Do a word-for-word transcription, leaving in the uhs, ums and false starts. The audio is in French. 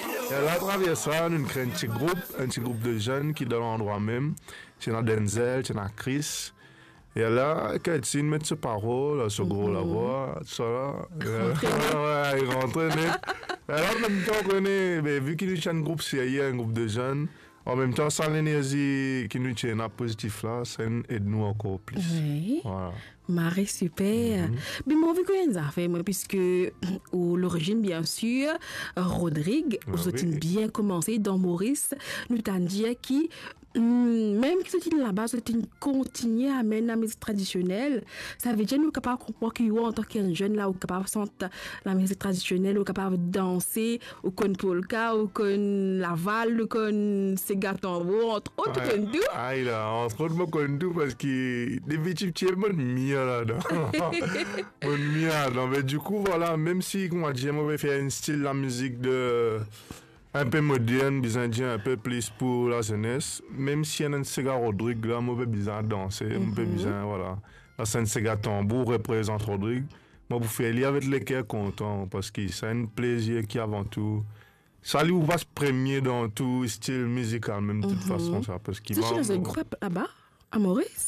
Et là, à travers ça, nous créons un petit groupe, un petit groupe de jeunes qui dans l'endroit même. C'est dans Denzel, c'est dans Chris. Et là, quand ils mettent ce parole, ce gros la voix, tout ça là. Ouais, ils rentrent. Alors, en même temps, on connaît, vu qu'il y a un groupe sérieux, un groupe de jeunes, en même temps, sans l'énergie qui nous tient positif là, ça aide nous encore plus. Oui. Voilà. Marie, super. Mm-hmm. Mais moi, vu que nous avons fait, moi, puisque au l'origine, bien sûr, Rodrigue, Ah, vous avez oui. bien commencé dans Maurice, nous t'en dit qui, même qui sont là-bas, sont continuer à mener la musique traditionnelle. Ça veut dire nous capables de comprendre que en tant qu'un jeune là, ou capable de sentir la musique traditionnelle, ou capable de danser, ou qu'on polka, ou qu'on laval, ou qu'on sega tambour, entre autres, Ah, qu'on tout. ah, il a entre autres, moi, qu'on tout parce que des petits petits bonnes mieux là-dedans. Bonne mieux là-dedans. Mais du coup, voilà, même si, comment dire, moi, je vais faire un style la musique de. Un peu moderne, byzantin, un peu plus pour la jeunesse. Même si y a un Sega Rodrigue, là, moi, je vais danser, moi, je vais voilà. Là, c'est un Sega tambour représente Rodrigue. Moi, vous faites lire avec les cœurs contents parce que c'est un plaisir qui, avant tout, ça lui va se premier dans tout style musical, même de toute Mm-hmm. façon, ça. Parce qu'il C'est va. dans un groupe là-bas, à Maurice?